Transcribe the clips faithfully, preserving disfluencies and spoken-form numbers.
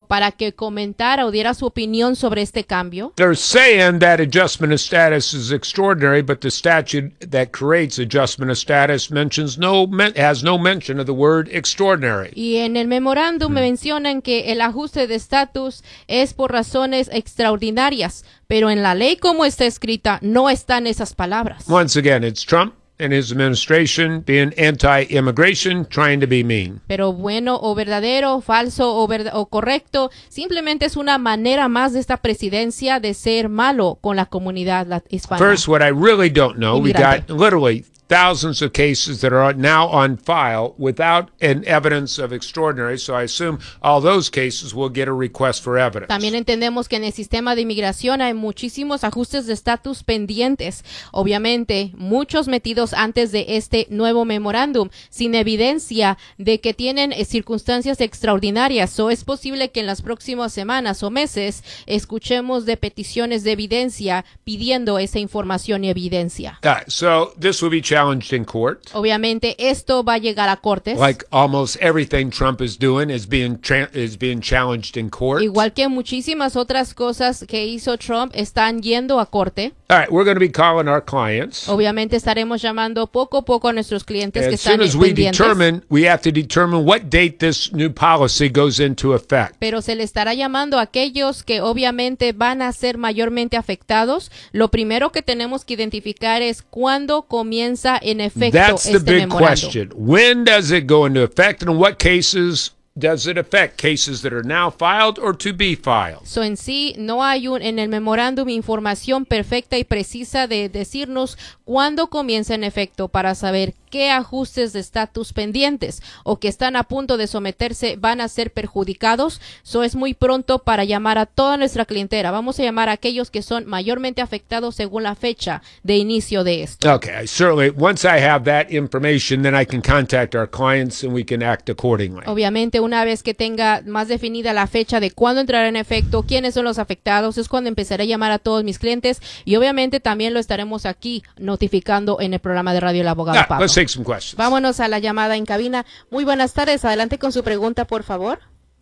para que comentara o diera su opinión sobre este cambio. They're saying that adjustment of status is extraordinary, but the statute that creates adjustment of status mentions no has no mention of the word extraordinary. Y en el memorándum hmm. mencionan que el ajuste de estatus es por razones extraordinarias, pero en la ley como está escrita no están esas palabras. Once again, it's Trump and his administration being anti-immigration, trying to be mean. Pero bueno o verdadero, falso o, verd- o correcto, simplemente es una manera más de esta presidencia de ser malo con la comunidad hispana. First, what I really don't know, we got literally thousands of cases that are now on file without an evidence of extraordinary, so I assume all those cases will get a request for evidence. También entendemos que en el sistema de inmigración hay muchísimos ajustes de estatus pendientes, obviamente muchos metidos antes de este nuevo memorándum, sin evidencia de que tienen eh, circunstancias extraordinarias, o es posible que en las próximas semanas o meses escuchemos de peticiones de evidencia pidiendo esa información y evidencia. Uh, so this will be challenged in court. Obviamente esto va a llegar a cortes. Like almost everything Trump is doing is being tra- is being challenged in court. Igual que muchísimas otras cosas que hizo Trump están yendo a corte. All right, we're going to be calling our clients. Obviamente estaremos llamando poco a poco a nuestros clientes as que están soon as we pendientes. determine, we have to determine what date this new policy goes into effect. Pero se le estará llamando a aquellos que obviamente van a ser mayormente afectados. Lo primero que tenemos que identificar es cuándo comienza en efecto That's este the big memorando. question. When does it go into effect, and in what cases does it affect? Cases that are now filed or to be filed? So en sí no hay un, en el memorándum información perfecta y precisa de decirnos cuándo comienza en efecto para saber qué ajustes de estatus pendientes o que están a punto de someterse van a ser perjudicados. So es muy pronto para llamar a toda nuestra clientela. Vamos a llamar a aquellos que son mayormente afectados según la fecha de inicio de esto. Okay, certainly. Once I have that information, then I can contact our clients and we can act accordingly. Obviamente, una vez que tenga más definida la fecha de cuándo entrará en efecto, quiénes son los afectados, es cuando empezaré a llamar a todos mis clientes y obviamente también lo estaremos aquí notificando en el programa de Radio El Abogado Ah, Pablo. let's take some questions. Vámonos a la llamada en cabina. Muy buenas tardes, adelante con su pregunta, por favor.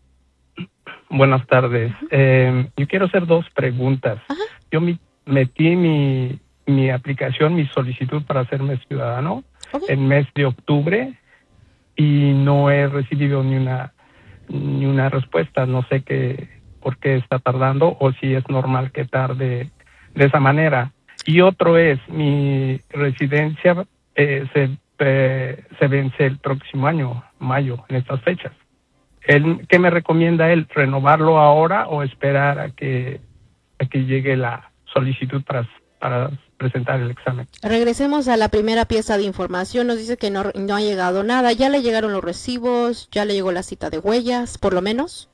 Buenas tardes. Eh, yo quiero hacer dos preguntas. Ajá. Yo mi, metí mi, mi aplicación, mi solicitud para hacerme ciudadano Okay. en mes de octubre y no he recibido ni una ni una respuesta. No sé qué por qué está tardando o si es normal que tarde de esa manera. Y otro es, mi residencia eh, se, eh, se vence el próximo año, mayo, en estas fechas. Él, ¿qué me recomienda él? ¿Renovarlo ahora o esperar a que a que llegue la solicitud para, para presentar el examen? Regresemos a la primera pieza de información. Nos dice que no, no ha llegado nada. ¿Ya le llegaron los recibos? ¿Ya le llegó la cita de huellas, por lo menos?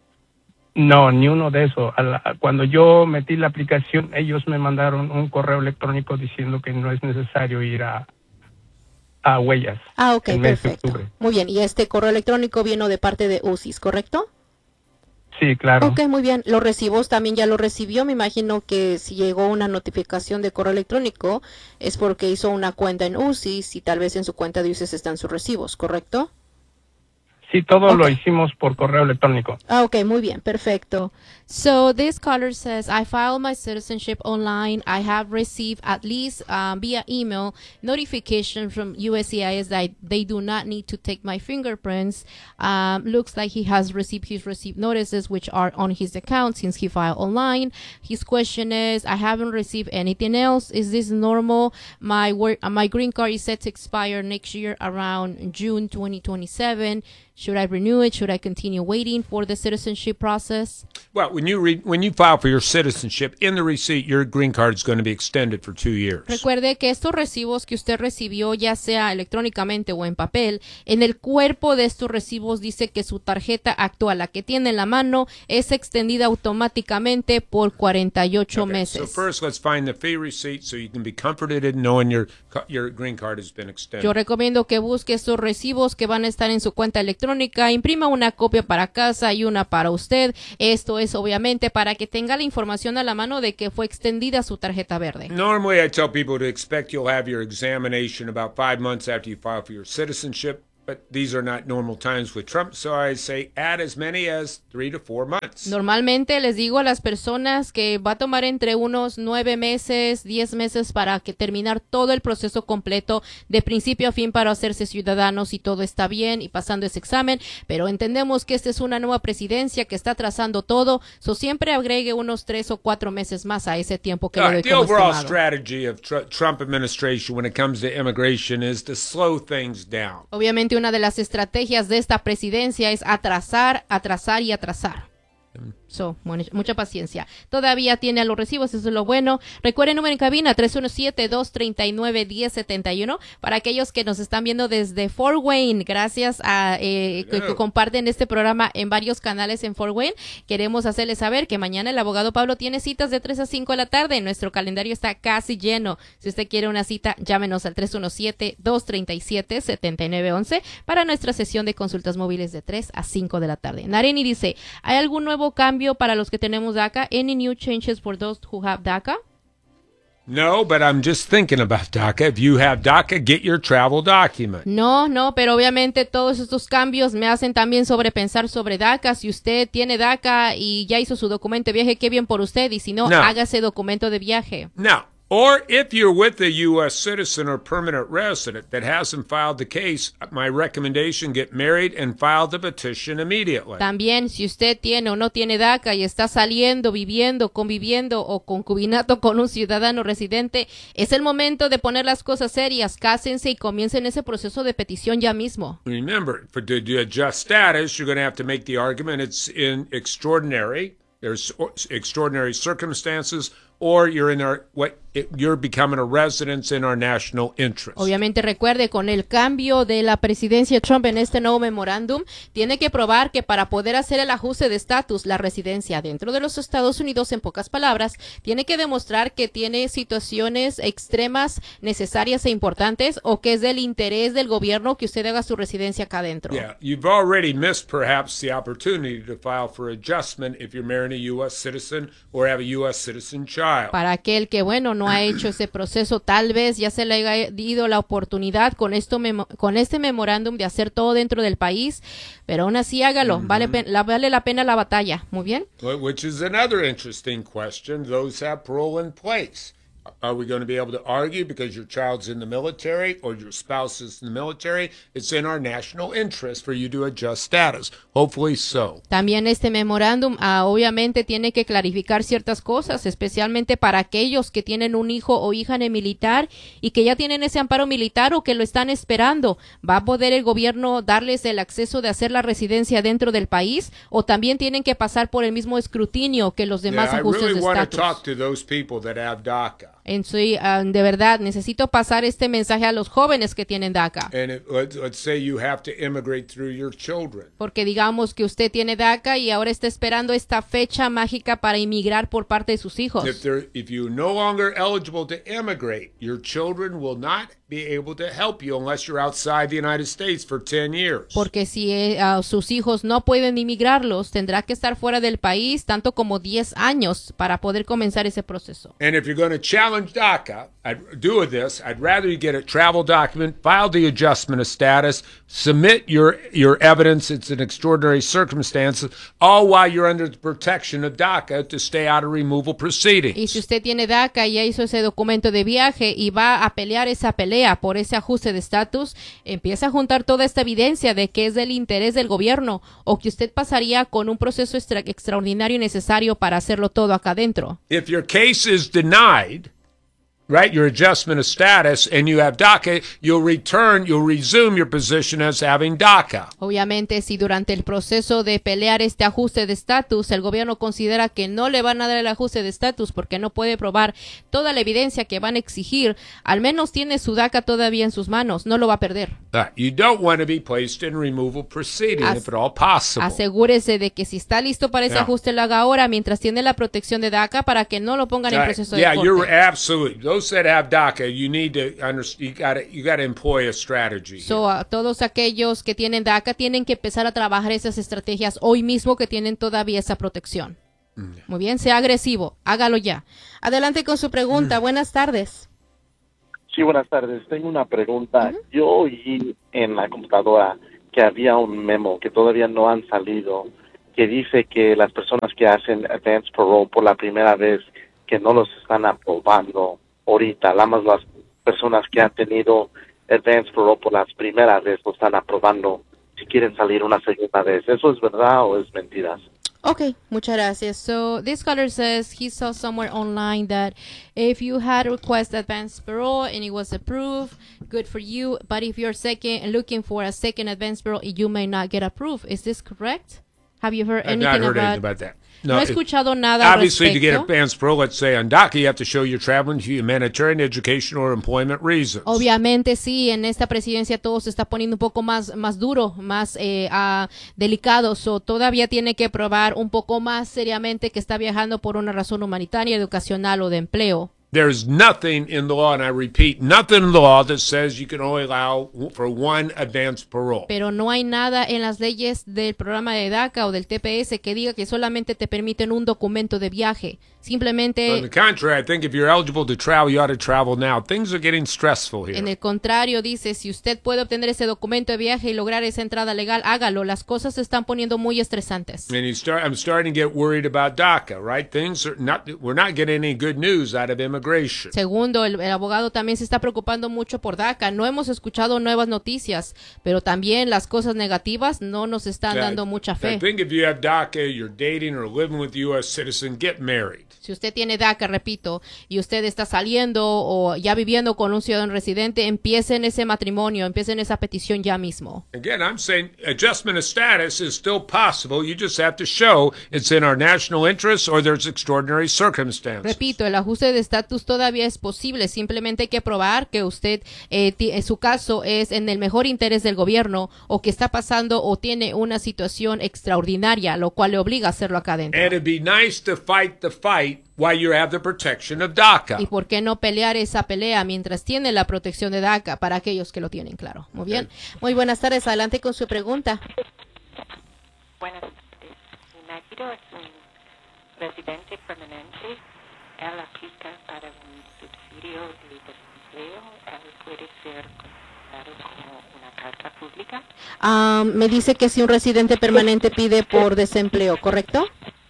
No, ni uno de eso. A la, cuando yo metí la aplicación, ellos me mandaron un correo electrónico diciendo que no es necesario ir a, a huellas. Ah, ok, el mes de perfecto. octubre. Muy bien, y este correo electrónico vino de parte de U C I S, ¿correcto? Sí, claro. Ok, muy bien. Los recibos también ya lo recibió. Me imagino que si llegó una notificación de correo electrónico es porque hizo una cuenta en U C I S y tal vez en su cuenta de U C I S están sus recibos, ¿correcto? Sí, todo Okay. lo hicimos por correo electrónico. Ah, ok, muy bien, perfecto. So this caller says, I filed my citizenship online. I have received at least um, via email notification from U S C I S that they do not need to take my fingerprints. Um, looks like he has received his receipt notices, which are on his account since he filed online. His question is, I haven't received anything else. Is this normal? My work, uh, my green card is set to expire next year around June twenty twenty-seven. Should I renew it? Should I continue waiting for the citizenship process? Well, when you re- when you file for your citizenship, in the receipt, your green card is going to be extended for two years. Recuerde que estos recibos que usted recibió, ya sea electrónicamente o en papel, en el cuerpo de estos recibos dice que su tarjeta actual, la que tiene en la mano, es extendida automáticamente por cuarenta y ocho Okay, meses. So first, let's find the fee receipt so you can be comforted in knowing your your green card has been extended. Yo recomiendo que busque estos recibos que van a estar en su cuenta electrónica, imprima una copia para casa y una para usted. Esto es obviamente para que tenga la información a la mano de que fue extendida su tarjeta verde. Normally, I tell people to expect you'll have your examination about five months after you file for your citizenship but these are not normal times with Trump, so I say add as many as three to four months. Normalmente les digo a las personas que va a tomar entre unos nueve meses, diez meses para que terminar todo el proceso completo de principio a fin para hacerse ciudadanos y todo está bien y pasando ese examen, pero entendemos que esta es una nueva presidencia que está trazando todo, so siempre agregue unos tres o cuatro meses más a ese tiempo que le doy The como overall estimado. strategy of tr- Trump administration when it comes to immigration is to slow things down. Obviamente una de las estrategias de esta presidencia es atrasar, atrasar y atrasar. So, bueno, mucha paciencia. Todavía tiene a los recibos, eso es lo bueno. Recuerden, número en cabina tres uno siete, dos tres nueve, uno cero siete uno para aquellos que nos están viendo desde Fort Wayne. Gracias a eh, que, que comparten este programa en varios canales en Fort Wayne. Queremos hacerles saber que mañana el abogado Pablo tiene citas de tres a cinco de la tarde. Nuestro calendario está casi lleno. Si usted quiere una cita, llámenos al tres uno siete, dos tres siete, siete nueve uno uno para nuestra sesión de consultas móviles de tres a cinco de la tarde. Nareni dice, ¿hay algún nuevo cambio para los que tenemos DACA? Any new changes for those who have DACA? No, but I'm just thinking about DACA. If you have DACA, get your travel document. No, no, pero obviamente todos estos cambios me hacen también sobrepensar sobre DACA. Si usted tiene DACA y ya hizo su documento de viaje, qué bien por usted. Y si no, No. hágase documento de viaje. Now, or if you're with a U S citizen or permanent resident that hasn't filed the case, my recommendation, get married and file the petition immediately. También, si usted tiene o no tiene DACA y está saliendo, viviendo, conviviendo o concubinato con un ciudadano residente, es el momento de poner las cosas serias. Cásense y comiencen ese proceso de petición ya mismo. Remember, for to do adjust status, you're going to have to make the argument it's in extraordinary, there's extraordinary circumstances, or you're in our what it, you're becoming a resident in our national interest. Obviamente recuerde, con el cambio de la presidencia Trump en este nuevo memorándum, tiene que probar que para poder hacer el ajuste de estatus, la residencia dentro de los Estados Unidos, en pocas palabras, tiene que demostrar que tiene situaciones extremas, necesarias e importantes, o que es del interés del gobierno que usted haga su residencia acá adentro. Yeah, you've already missed perhaps the opportunity to file for adjustment if you're marrying a U S citizen or have a U S citizen child. Para aquel que, bueno, no ha hecho ese proceso, tal vez ya se le haya dado la oportunidad con esto memo- con este memorándum de hacer todo dentro del país, pero aún así hágalo, mm-hmm. vale, pe- la, vale la pena la batalla. Muy bien. Which is another interesting question. Those have parole in place. Are we going to be able to argue because your child's in the military or your spouse is in the military? It's in our national interest for you to adjust status. Hopefully so. También este memorándum ah, obviamente tiene que clarificar ciertas cosas, especialmente para aquellos que tienen un hijo o hija en el militar y que ya tienen ese amparo militar o que lo están esperando. ¿Va a poder el gobierno darles el acceso de hacer la residencia dentro del país o también tienen que pasar por el mismo escrutinio que los demás Yeah, ajustes I really de want to estatus? talk to those people that have DACA. En su, uh, de verdad, necesito pasar este mensaje a los jóvenes que tienen DACA. And it, let's, let's say you have to immigrate through your children. Porque digamos que usted tiene DACA y ahora está esperando esta fecha mágica para inmigrar por parte de sus hijos. If, they're- if you're no longer eligible to immigrate, your children will not be able to help you unless you're outside the United States for ten years. Porque si eh, uh, sus hijos no pueden inmigrarlos, tendrá que estar fuera del país tanto como diez años para poder comenzar ese proceso. And if you're going to challenge DACA, I'd do this. I'd rather you get a travel document, file the adjustment of status, submit your your evidence. It's an extraordinary circumstances, all while you're under the protection of DACA to stay out of removal proceedings. Y si usted tiene DACA y ya hizo ese documento de viaje y va a pelear esa pelea por ese ajuste de estatus, empieza a juntar toda esta evidencia de que es del interés del gobierno o que usted pasaría con un proceso extra- extraordinario y necesario para hacerlo todo acá adentro. If your case is denied, right, your adjustment of status, and you have DACA, you'll return, you'll resume your position as having DACA. Obviamente, si durante el proceso de pelear este ajuste de estatus, el gobierno considera que no le van a dar el ajuste de estatus porque no puede probar toda la evidencia que van a exigir, al menos tiene su DACA todavía en sus manos, no lo va a perder. Uh, you don't want to be placed in removal proceeding As- if at all possible. Asegúrese de que si está listo para ese Yeah. ajuste, lo haga ahora mientras tiene la protección de DACA para que no lo pongan en Right. proceso Yeah, de you're corte. absolutely. Those that have DACA, you need to understand. You got to you got to employ a strategy. So, a todos aquellos que tienen DACA tienen que empezar a trabajar esas estrategias hoy mismo que tienen todavía esa protección. Muy bien, sea agresivo, hágalo ya. Adelante con su pregunta. Buenas tardes. Sí, buenas tardes. Tengo una pregunta. Uh-huh. Yo oí en la computadora que había un memo que todavía no han salido, que dice que las personas que hacen advance parole por la primera vez, que no los están aprobando ahorita, nada más las personas que han tenido advance parole por la primera vez lo están aprobando si quieren salir una segunda vez. ¿Eso es verdad o es mentiras? Okay, muchas gracias. So this caller says he saw somewhere online that if you had requested advance parole and it was approved, good for you. But if you're second looking for a second advance parole, you may not get approved. Is this correct? Have you heard I've anything not heard about, anything about that? No, no he escuchado nada al Obviously, respecto. to get advance parole, let's say on DACA, you have to show you're traveling to humanitarian, education, or employment reasons. Obviamente, sí, en esta presidencia todo se está poniendo un poco más, más duro, más eh, uh, delicado. So, todavía tiene que probar un poco más seriamente que está viajando por una razón humanitaria, educacional o de empleo. There's nothing in the law, and I repeat, nothing in the law that says you can only allow for one advance parole. Pero no hay nada en las leyes del programa de DACA o del T P S que diga que solamente te permiten un documento de viaje. Simplemente. On the contrary, I think if you're eligible to travel, you ought to travel now. Things are getting stressful here. En el contrario, dice, si usted puede obtener ese documento de viaje y lograr esa entrada legal, hágalo. Las cosas se están poniendo muy estresantes. And you start, I'm starting to get worried about DACA, right? Things are not, we're not getting any good news out of immigration. Segundo, el, el abogado también se está preocupando mucho por DACA. No hemos escuchado nuevas noticias, pero también las cosas negativas no nos están Yeah, dando mucha fe. I think if you have DACA, you're dating or living with a U S citizen, get married. Si usted tiene DACA, repito, y usted está saliendo o ya viviendo con un ciudadano residente, empiecen ese matrimonio, empiecen esa petición ya mismo. Again, I'm saying adjustment of status is still possible. You just have to show it's in our national interest or there's extraordinary circumstances. Repito, el ajuste de estatus todavía es posible. Simplemente hay que probar que usted, eh, t- su caso es en el mejor interés del gobierno o que está pasando o tiene una situación extraordinaria, lo cual le obliga a hacerlo acá adentro. And it'd be nice to fight the fight while you have the protection of DACA. ¿Y por qué no pelear esa pelea mientras tiene la protección de DACA para aquellos que lo tienen claro? Muy bien. Muy buenas tardes. Adelante con su pregunta. Buenas tardes. Mi marido es un residente permanente. Él aplica para un subsidio de desempleo. Él puede ser considerado como una carta pública. Um, me dice que si un residente permanente pide por desempleo, ¿correcto?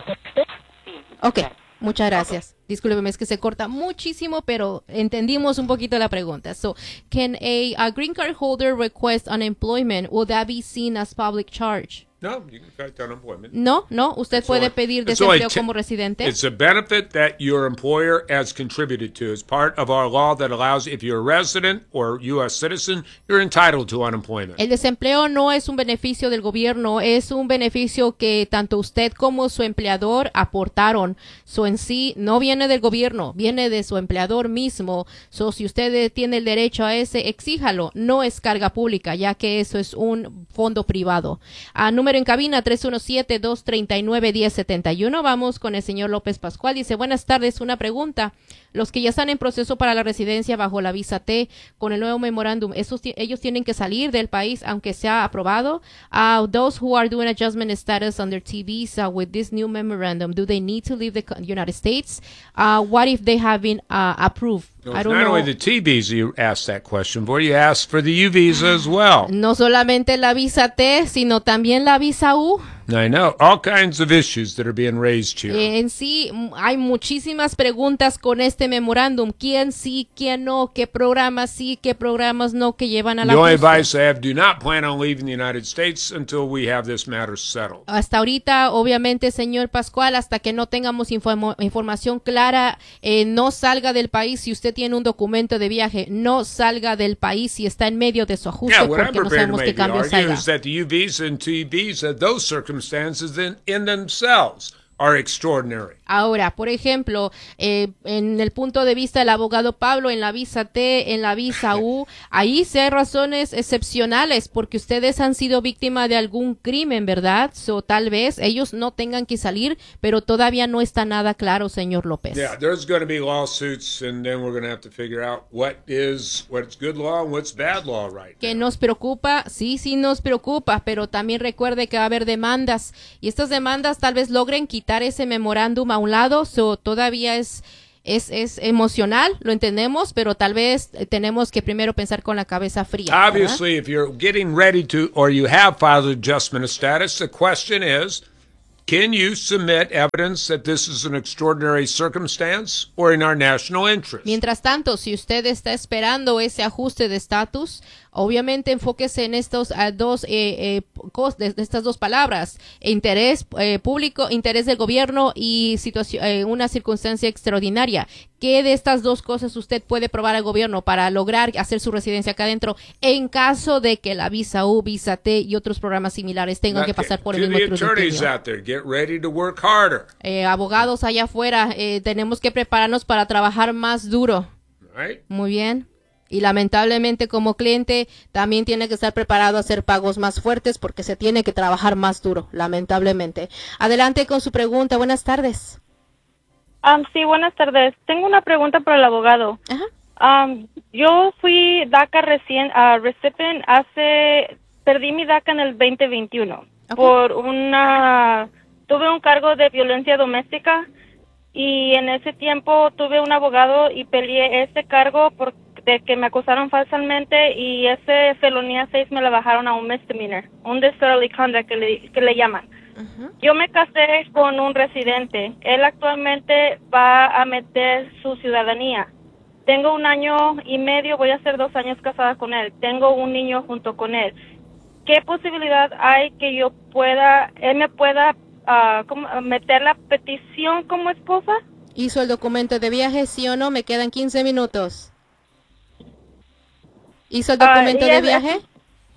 Sí. Ok. Muchas gracias. Discúlpeme, es que se corta muchísimo, pero entendimos un poquito la pregunta. So, can a, a green card holder request unemployment? Will that be seen as public charge? No, you can collect unemployment. No, no. Usted It's puede only- pedir it's only desempleo te- como residente. It's a benefit that your employer has contributed to. It's part of our law that allows, if you're a resident or U S citizen, you're entitled to unemployment. El desempleo no es un beneficio del gobierno, es un beneficio que tanto usted como su empleador aportaron. So, en sí no viene del gobierno, viene de su empleador mismo. So, si usted tiene el derecho a ese, exíjalo. No es carga pública, ya que eso es un fondo privado. A número en cabina tres uno siete, dos tres nueve, uno cero siete uno. Vamos con el señor López Pascual. Dice, buenas tardes, una pregunta. Los que ya están en proceso para la residencia bajo la visa T con el nuevo memorándum, esos, ellos tienen que salir del país aunque sea aprobado. Uh, those who are doing adjustment status under T visa with this new memorandum, do they need to leave the United States? Uh, what if they have been uh, approved? No, I it's don't not know. only the T visa you asked that question for, you asked for the U visa as well. No solamente la visa T, sino también la visa U. I know, all kinds of issues that are being raised here. Eh, en sí, m- hay muchísimas preguntas con este memorándum. ¿Quién sí, quién no? ¿Qué programas sí, qué programas no que llevan a la The only ajuste? advice I have, do not plan on leaving the United States until we have this matter settled. Hasta ahorita, obviamente, señor Pascual, hasta que no tengamos informo- información clara, eh, no salga del país si usted tiene un documento de viaje. No salga del país si está en medio de su ajuste, Yeah, what I'm porque no prepared to sabemos make qué the cambios argument haya. is that the U visa and T visa, those circumstances in, in themselves are extraordinary. Ahora, por ejemplo, eh, en el punto de vista del abogado Pablo, en la visa T, en la visa U, ahí sí hay razones excepcionales porque ustedes han sido víctima de algún crimen, ¿verdad? So, tal vez ellos no tengan que salir, pero todavía no está nada claro, señor López. Yeah, there's going to be lawsuits, and then we're going to have to figure out what is what's good law and what's bad law right Que now. nos preocupa, sí, sí nos preocupa, pero también recuerde que va a haber demandas y estas demandas tal vez logren quitar ese memorándum a un lado, so todavía es Es, es emocional, lo entendemos, pero tal vez tenemos que primero pensar con la cabeza fría. Obviously, if you're getting ready to, or you have filed adjustment of status, the question is, can you submit evidence that this is an extraordinary circumstance or in our national interest? Mientras tanto, si usted está esperando ese ajuste de estatus, obviamente enfóquese en estos uh, dos eh, eh, cos, de, de estas dos palabras: interés eh, público, interés del gobierno y situación, eh, una circunstancia extraordinaria. ¿Qué de estas dos cosas usted puede probar al gobierno para lograr hacer su residencia acá adentro en caso de que la visa U, visa T y otros programas similares tengan que pasar por el mismo escrutinio? Ready to work harder. Eh, abogados allá afuera, eh, tenemos que prepararnos para trabajar más duro. Right. Muy bien. Y lamentablemente como cliente también tiene que estar preparado a hacer pagos más fuertes porque se tiene que trabajar más duro, lamentablemente. Adelante con su pregunta. Buenas tardes. Um, sí, buenas tardes. Tengo una pregunta para el abogado. Ajá. Um, yo fui DACA recién, uh, recipient hace, perdí mi DACA en el veinte veintiuno. Okay. Por una, tuve un cargo de violencia doméstica y en ese tiempo tuve un abogado y peleé ese cargo por de que me acusaron falsamente y ese felonía seis me la bajaron a un misdemeanor, un disorderly conduct que le, que le llaman. Uh-huh. Yo me casé con un residente. Él actualmente va a meter su ciudadanía. Tengo un año y medio, voy a ser dos años casada con él. Tengo un niño junto con él. ¿Qué posibilidad hay que yo pueda, él me pueda uh, ¿cómo, meter la petición como esposa? ¿Hizo el documento de viaje, sí o no? Me quedan quince minutos. ¿Hizo el documento uh, de viaje? Es,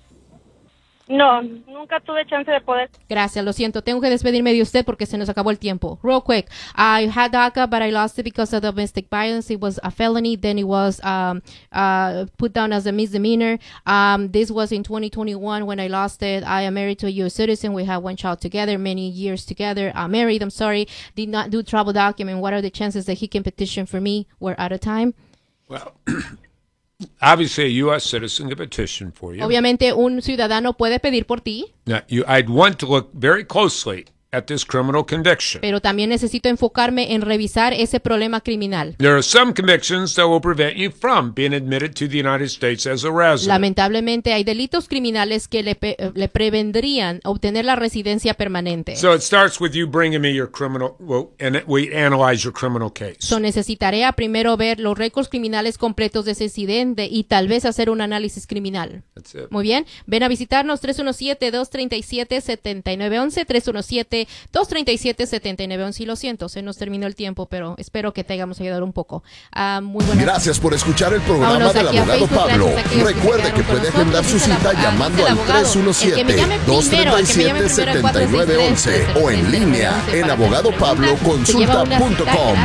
no, nunca tuve chance de poder. Gracias, lo siento. Tengo que despedirme de usted porque se nos acabó el tiempo. Real quick, I had DACA, but I lost it because of domestic violence. It was a felony. Then it was um, uh, put down as a misdemeanor. Um, this was in twenty twenty-one when I lost it. I am married to a U S citizen. We have one child together, many years together. I'm married, I'm sorry. Did not do travel document. What are the chances that he can petition for me? We're out of time. Well... Obviously, a U S citizen can petition for you. Obviamente, un ciudadano puede pedir por ti. Now, you, I'd want to look very closely at this criminal conviction. Pero también necesito enfocarme en revisar ese problema criminal. There are some convictions that will prevent you from being admitted to the United States as a resident. Lamentablemente, hay delitos criminales que le, le prevendrían obtener la residencia permanente. So it starts with you bringing me your criminal, well, and we analyze your criminal case. So necesitaré primero ver los récords criminales completos de ese incidente y tal vez hacer un análisis criminal. That's it. Muy bien. Ven a visitarnos tres uno siete, dos tres siete, siete nueve uno uno, tres uno siete, dos tres siete, siete nueve uno uno. Y lo siento, se nos terminó el tiempo, pero espero que te hayamos ayudado un poco. Uh, muy buenas. Gracias por escuchar el programa Vámonos del abogado Facebook, Pablo. que Recuerde que puede agendar su cita llamando al tres uno siete, dos tres siete, siete nueve uno uno o en línea en abogado pablo consulta punto com.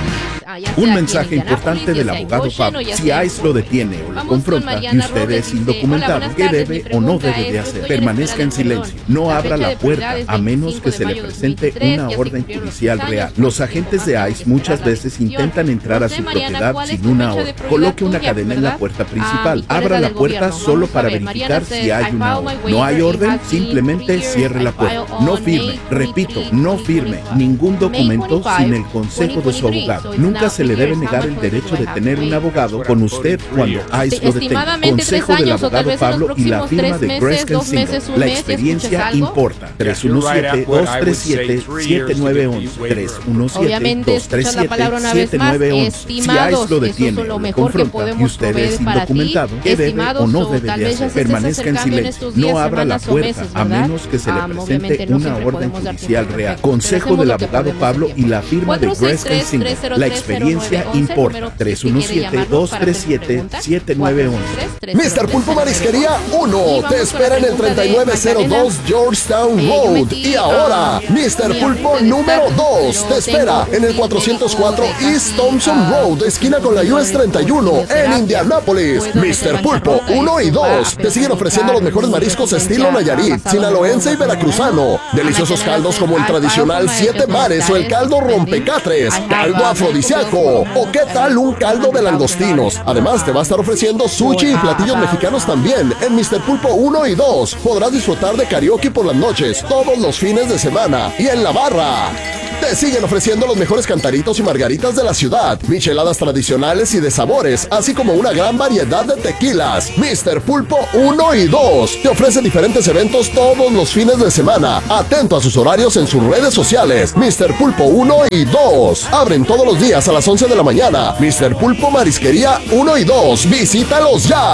Un mensaje importante del abogado Pablo. Si ICE lo detiene o lo confronta y usted es indocumentado, ¿qué debe o no debe de hacer? Permanezca en silencio. No abra la puerta a menos que se le presente una orden judicial real. Los agentes de ICE muchas veces intentan entrar a su propiedad sin una orden. Coloque una cadena en la puerta principal. Abra la puerta solo para verificar si hay una orden. No hay orden, simplemente cierre la puerta. No firme, repito, no firme ningún documento sin el consejo de su abogado. Nunca se le debe negar el derecho de tener un abogado con usted cuando ICE lo detenga. Consejo del abogado Pablo y la firma de Greskin Singer. La experiencia importa. tres uno siete, dos tres siete, siete nueve uno uno. tres uno siete, dos tres siete, siete nueve uno uno. Si ICE lo detiene o lo confronta y usted es indocumentado, ¿qué debe o no debe de hacer? Permanezca en silencio. No abra la puerta a menos que se le presente una orden judicial real. Consejo del abogado Pablo y la firma de Greskin Singer. La experiencia importa. tres uno siete, dos tres siete, siete nueve uno uno. mister Pulpo Marisquería uno te espera en el treinta y nueve cero dos Georgetown Road. Y ahora, mister Pulpo número dos te espera en el cuatrocientos cuatro East Thompson Road, esquina con la U S treinta y uno en Indianápolis. mister Pulpo uno y dos te siguen ofreciendo los mejores mariscos estilo Nayarit, sinaloense y veracruzano. Deliciosos caldos como el tradicional siete mares o el caldo rompecatres, caldo afrodisíaco o qué tal un caldo de langostinos. Además te va a estar ofreciendo sushi y platillos mexicanos también en mister Pulpo uno y dos. Podrás disfrutar de karaoke por las noches, todos los fines de semana y en la barra. Te siguen ofreciendo los mejores cantaritos y margaritas de la ciudad, micheladas tradicionales y de sabores, así como una gran variedad de tequilas. mister Pulpo uno y dos te ofrece diferentes eventos todos los fines de semana. Atento a sus horarios en sus redes sociales. mister Pulpo uno y dos abren todos los días a las once de la mañana. mister Pulpo Marisquería uno y dos. Visítalos ya.